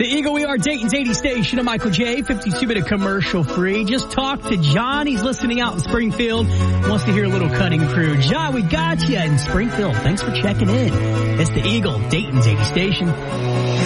The Eagle, we are Dayton's 80 station of Michael J. 52-minute commercial free. Just talk to John. He's listening out in Springfield. Wants to hear a little Cutting Crew. John, we got you in Springfield. Thanks for checking in. It's the Eagle, Dayton's 80 station.